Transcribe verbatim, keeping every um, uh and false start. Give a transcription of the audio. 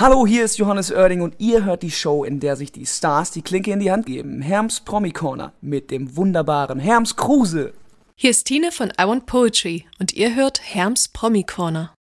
Hallo, hier ist Johannes Oerding und ihr hört die Show, in der sich die Stars die Klinke in die Hand geben. Herms Promi Corner mit dem wunderbaren Herms Kruse. Hier ist Tine von I Want Poetry und ihr hört Herms Promi Corner.